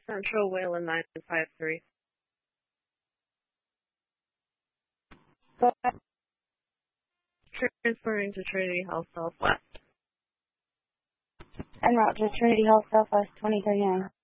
Central Wayland 953. Transferring to Trinity Health Southwest. En route to Trinity Health Southwest 23M.